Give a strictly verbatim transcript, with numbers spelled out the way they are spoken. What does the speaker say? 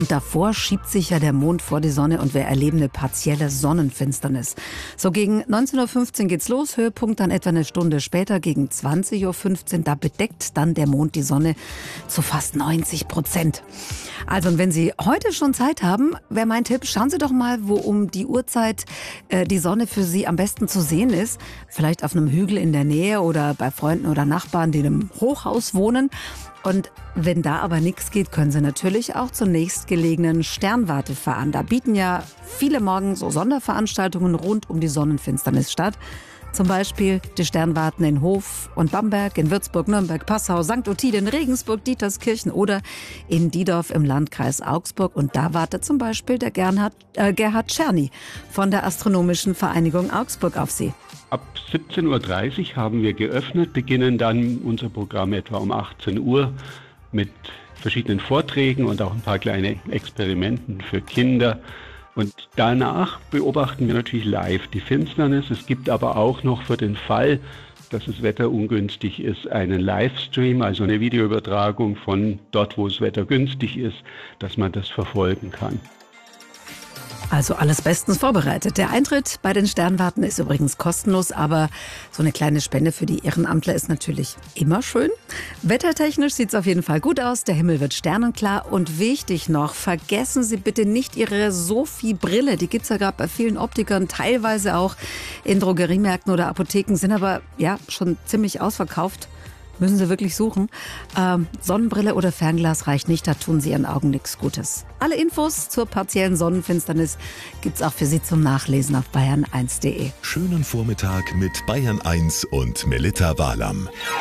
Davor schiebt sich ja der Mond vor die Sonne und wir erleben eine partielle Sonnenfinsternis. So gegen neunzehn Uhr fünfzehn geht's los, Höhepunkt dann etwa eine Stunde später gegen zwanzig Uhr fünfzehn. Da bedeckt dann der Mond die Sonne zu fast neunzig Prozent. Also und wenn Sie heute schon Zeit haben, wäre mein Tipp, schauen Sie doch mal, wo um die Uhrzeit äh, die Sonne für Sie am besten zu sehen ist. Vielleicht auf einem Hügel in der Nähe oder bei Freunden oder Nachbarn, die in einem Hochhaus wohnen. Und wenn da aber nichts geht, können Sie natürlich auch zur nächstgelegenen Sternwarte fahren. Da bieten ja viele morgen so Sonderveranstaltungen rund um die Sonnenfinsternis statt. Zum Beispiel die Sternwarten in Hof und Bamberg, in Würzburg, Nürnberg, Passau, Sankt Ottilien, Regensburg, Dieterskirchen oder in Diedorf im Landkreis Augsburg. Und da wartet zum Beispiel der Gerhard, äh, Gerhard Czerny von der Astronomischen Vereinigung Augsburg auf Sie. Ab siebzehn Uhr dreißig haben wir geöffnet, beginnen dann unser Programm etwa um achtzehn Uhr mit verschiedenen Vorträgen und auch ein paar kleine Experimenten für Kinder. Und danach beobachten wir natürlich live die Finsternis. Es gibt aber auch noch für den Fall, dass das Wetter ungünstig ist, einen Livestream, also eine Videoübertragung von dort, wo das Wetter günstig ist, dass man das verfolgen kann. Also alles bestens vorbereitet. Der Eintritt bei den Sternwarten ist übrigens kostenlos, aber so eine kleine Spende für die Ehrenamtler ist natürlich immer schön. Wettertechnisch sieht es auf jeden Fall gut aus. Der Himmel wird sternenklar und wichtig noch, vergessen Sie bitte nicht Ihre Sophie-Brille. Die gibt es ja gerade bei vielen Optikern, teilweise auch in Drogeriemärkten oder Apotheken, sind aber ja schon ziemlich ausverkauft. Müssen Sie wirklich suchen. Ähm, Sonnenbrille oder Fernglas reicht nicht, da tun Sie Ihren Augen nichts Gutes. Alle Infos zur partiellen Sonnenfinsternis gibt's auch für Sie zum Nachlesen auf bayern eins punkt de. Schönen Vormittag mit Bayern eins und Melitta Wahlam.